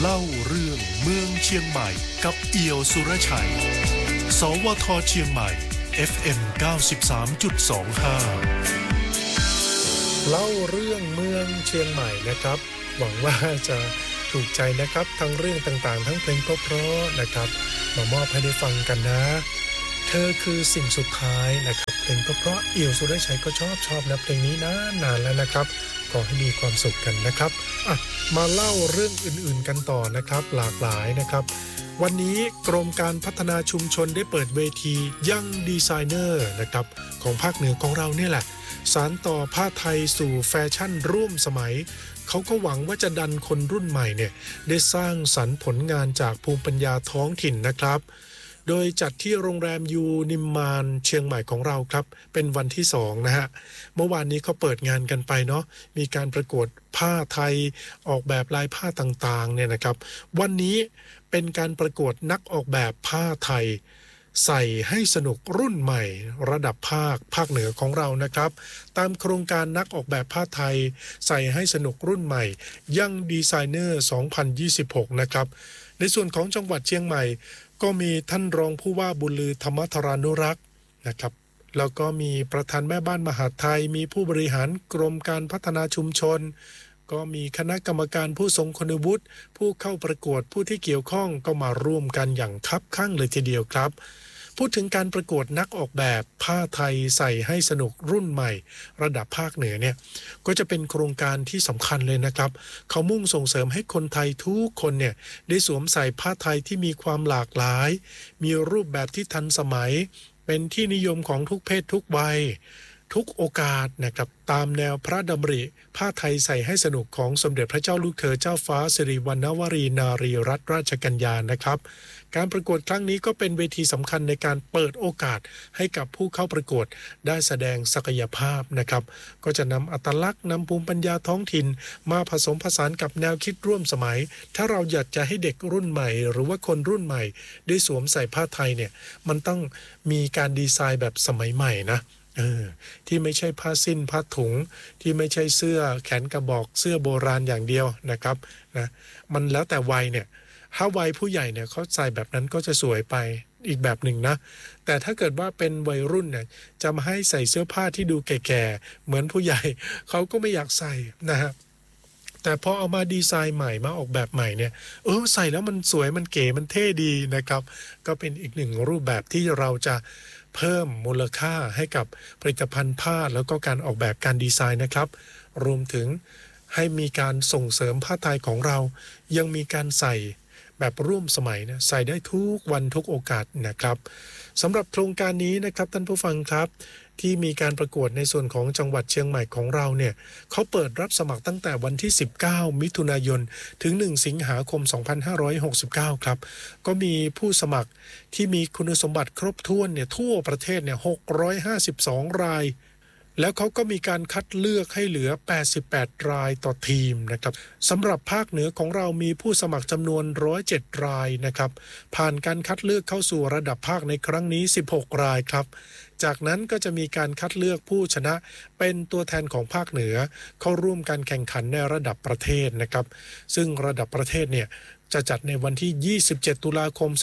เล่าเรื่องเมืองเชียงใหม่กับเอี่ยวสุรชัยสวทเชียงใหม่ FM 93.25 เล่าเรื่องเมืองเชียงใหม่นะครับหวังว่าจะถูกใจนะครับทั้งเรื่องต่างๆทั้งเพลงเพราะๆนะครับมามอบให้ได้ฟังกันนะเธอคือสิ่งสุดท้ายนะครับเพลงเพราะๆเอี่ยวสุรชัยก็ชอบนะเพลงนี้นานแล้วนะครับขอให้มีความสุขกันนะครับมาเล่าเรื่องอื่นๆกันต่อนะครับหลากหลายนะครับวันนี้กรมการพัฒนาชุมชนได้เปิดเวทียังดีไซเนอร์นะครับของภาคเหนือของเราเนี่ยแหละสานต่อผ้าไทยสู่แฟชั่นร่วมสมัยเขาก็หวังว่าจะดันคนรุ่นใหม่เนี่ยได้สร้างสรรค์ผลงานจากภูมิปัญญาท้องถิ่นนะครับโดยจัดที่โรงแรมยูนิมมานเชียงใหม่ของเราครับเป็นวันที่2นะฮะเมื่อวานนี้เขาเปิดงานกันไปเนาะมีการประกวดผ้าไทยออกแบบลายผ้าต่างๆเนี่ยนะครับวันนี้เป็นการประกวดนักออกแบบผ้าไทยใส่ให้สนุกรุ่นใหม่ระดับภาคเหนือของเรานะครับตามโครงการนักออกแบบผ้าไทยใส่ให้สนุกรุ่นใหม่ยังดีไซเนอร์2026นะครับในส่วนของจังหวัดเชียงใหม่ก็มีท่านรองผู้ว่าบุญลือธรรมธรานุรักษ์นะครับแล้วก็มีประธานแม่บ้านมหาดไทยมีผู้บริหารกรมการพัฒนาชุมชนก็มีคณะกรรมการผู้ทรงคุณวุฒิผู้เข้าประกวดผู้ที่เกี่ยวข้องก็มาร่วมกันอย่างคับคั่งเลยทีเดียวครับพูดถึงการประกวดนักออกแบบผ้าไทยใส่ให้สนุกรุ่นใหม่ระดับภาคเหนือเนี่ยก็จะเป็นโครงการที่สำคัญเลยนะครับเขามุ่งส่งเสริมให้คนไทยทุกคนเนี่ยได้สวมใส่ผ้าไทยที่มีความหลากหลายมีรูปแบบที่ทันสมัยเป็นที่นิยมของทุกเพศทุกวัยทุกโอกาสนะครับตามแนวพระดำริผ้าไทยใส่ให้สนุกของสมเด็จพระเจ้าลูกเธอเจ้าฟ้าสิริวัณณวรีนารีรัตนราชกัญญานะครับการประกวดครั้งนี้ก็เป็นเวทีสำคัญในการเปิดโอกาสให้กับผู้เข้าประกวดได้แสดงศักยภาพนะครับก็จะนำอัตลักษณ์นำภูมิปัญญาท้องถิ่นมาผสมผสานกับแนวคิดร่วมสมัยถ้าเราอยากจะให้เด็กรุ่นใหม่หรือว่าคนรุ่นใหม่ได้สวมใส่ผ้าไทยเนี่ยมันต้องมีการดีไซน์แบบสมัยใหม่นะที่ไม่ใช่ผ้าสิ้นผ้าถุงที่ไม่ใช่เสื้อแขนกระบอกเสื้อโบราณอย่างเดียวนะครับนะมันแล้วแต่วัยเนี่ยถ้าวัยผู้ใหญ่เนี่ยเขาใส่แบบนั้นก็จะสวยไปอีกแบบหนึ่งนะแต่ถ้าเกิดว่าเป็นวัยรุ่นเนี่ยจะมาให้ใส่เสื้อผ้าที่ดูแก่ๆเหมือนผู้ใหญ่เขาก็ไม่อยากใส่นะฮะแต่พอเอามาดีไซน์ใหม่มาออกแบบใหม่เนี่ยใส่แล้วมันสวยมันเก๋มันเท่ดีนะครับก็เป็นอีกหนึ่งรูปแบบที่เราจะเพิ่มมูลค่าให้กับผลิตภัณฑ์ผ้าแล้วก็การออกแบบการดีไซน์นะครับรวมถึงให้มีการส่งเสริมผ้าไทยของเรายังมีการใส่แบบร่วมสมัยนะใส่ได้ทุกวันทุกโอกาสนะครับสำหรับโครงการนี้นะครับท่านผู้ฟังครับที่มีการประกวดในส่วนของจังหวัดเชียงใหม่ของเราเนี่ยเขาเปิดรับสมัครตั้งแต่วันที่19มิถุนายนถึง1สิงหาคม2569ครับก็มีผู้สมัครที่มีคุณสมบัติครบถ้วนเนี่ยทั่วประเทศเนี่ย652รายแล้วเขาก็มีการคัดเลือกให้เหลือ88รายต่อทีมนะครับสำหรับภาคเหนือของเรามีผู้สมัครจำนวน107รายนะครับผ่านการคัดเลือกเข้าสู่ระดับภาคในครั้งนี้16รายครับจากนั้นก็จะมีการคัดเลือกผู้ชนะเป็นตัวแทนของภาคเหนือเข้าร่วมการแข่งขันในระดับประเทศนะครับซึ่งระดับประเทศเนี่ยจะจัดในวันที่27ตุลาคม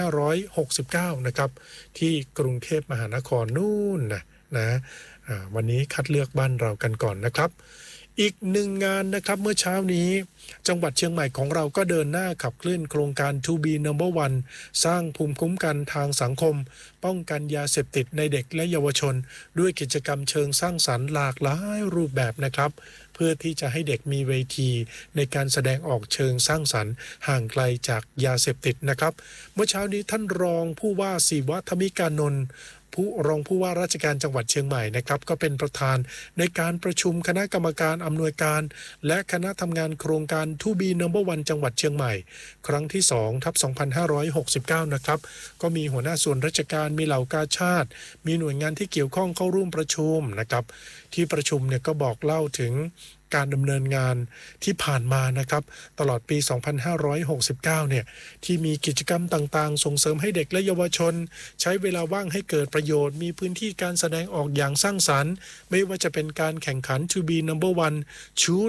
2569นะครับที่กรุงเทพมหานครนู่นนะวันนี้คัดเลือกบ้านเรากันก่อนนะครับอีกหนึ่งงานนะครับเมื่อเช้านี้จังหวัดเชียงใหม่ของเราก็เดินหน้าขับเคลื่อนโครงการ To be number one สร้างภูมิคุ้มกันทางสังคมป้องกันยาเสพติดในเด็กและเยาวชนด้วยกิจกรรมเชิงสร้างสรรค์หลากหลายรูปแบบนะครับเพื่อที่จะให้เด็กมีเวทีในการแสดงออกเชิงสร้างสรรค์ห่างไกลจากยาเสพติดนะครับเมื่อเช้านี้ท่านรองผู้ว่าศิวธมิกานนท์รองผู้ว่าราชการจังหวัดเชียงใหม่นะครับก็เป็นประธานในการประชุมคณะกรรมการอำนวยการและคณะทำงานโครงการ To be number one จังหวัดเชียงใหม่ครั้งที่2/2569นะครับก็มีหัวหน้าส่วนราชการมีเหล่ากาชาดมีหน่วยงานที่เกี่ยวข้องเข้าร่วมประชุมนะครับที่ประชุมเนี่ยก็บอกเล่าถึงการดำเนินงานที่ผ่านมานะครับตลอดปี 2569 เนี่ยที่มีกิจกรรมต่างๆส่งเสริมให้เด็กและเยาวชนใช้เวลาว่างให้เกิดประโยชน์มีพื้นที่การแสดงออกอย่างสร้างสรรค์ไม่ว่าจะเป็นการแข่งขัน To be number one shoot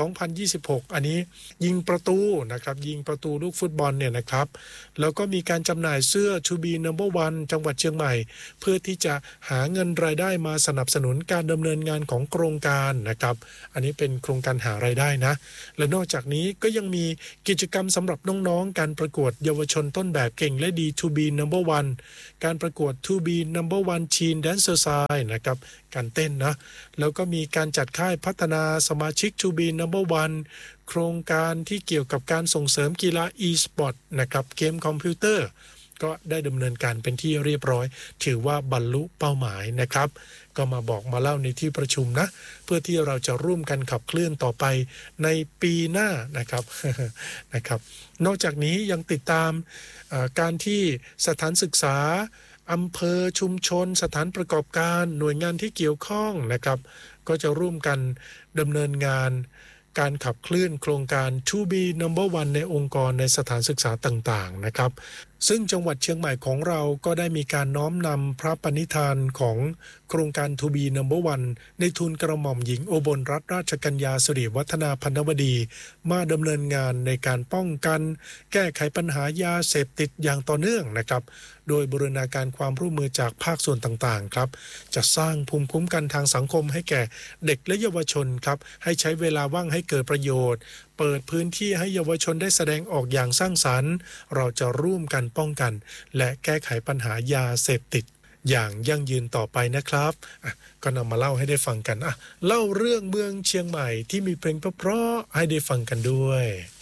2026 อันนี้ยิงประตูนะครับยิงประตูลูกฟุตบอลเนี่ยนะครับแล้วก็มีการจำหน่ายเสื้อ To be number one จังหวัดเชียงใหม่เพื่อที่จะหาเงินรายได้มาสนับสนุนการดำเนินงานของโครงการนะครับอันนี้เป็นโครงการหารายได้นะและนอกจากนี้ก็ยังมีกิจกรรมสำหรับน้องๆการประกวดเยาวชนต้นแบบเก่งและดี To be number one การประกวด To be number one teen dancer side นะครับการเต้นนะแล้วก็มีการจัดค่ายพัฒนาสมาชิก To be number one โครงการที่เกี่ยวกับการส่งเสริมกีฬา e-sport นะครับเกมคอมพิวเตอร์ก็ได้ดำเนินการเป็นที่เรียบร้อยถือว่าบรรลุเป้าหมายนะครับก็มาบอกมาเล่าในที่ประชุมนะเพื่อที่เราจะร่วมกันขับเคลื่อนต่อไปในปีหน้านะครับ นะครับนอกจากนี้ยังติดตามการที่สถานศึกษาอำเภอชุมชนสถานประกอบการหน่วยงานที่เกี่ยวข้องนะครับก็จะร่วมกันดำเนินงานการขับเคลื่อนโครงการ To be number one ในองค์กรในสถานศึกษาต่างๆนะครับซึ่งจังหวัดเชียงใหม่ของเราก็ได้มีการน้อมนำพระปณิธานของโครงการ To be number one ในทุนกระหม่อมหญิงอุบลรัตนราชกัญญาสิริวัฒนาพันธวดีมาดำเนินงานในการป้องกันแก้ไขปัญหายาเสพติดอย่างต่อเนื่องนะครับโดยบูรณาการความร่วมมือจากภาคส่วนต่างๆครับจะสร้างภูมิคุ้มกันทางสังคมให้แก่เด็กและเยาวชนครับให้ใช้เวลาว่างให้เกิดประโยชน์เปิดพื้นที่ให้เยาวชนได้แสดงออกอย่างสร้างสรรค์เราจะร่วมกันป้องกันและแก้ไขปัญหายาเสพติดอย่างยั่งยืนต่อไปนะครับก็นำมาเล่าให้ได้ฟังกันเล่าเรื่องเมืองเชียงใหม่ที่มีเพลงเพราะๆให้ได้ฟังกันด้วย